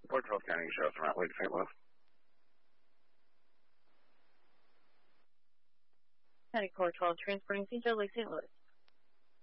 Port 12 County Sheriff's on route, Lake St. Louis. County Court 12, transporting St. Joe, Lake St. Louis.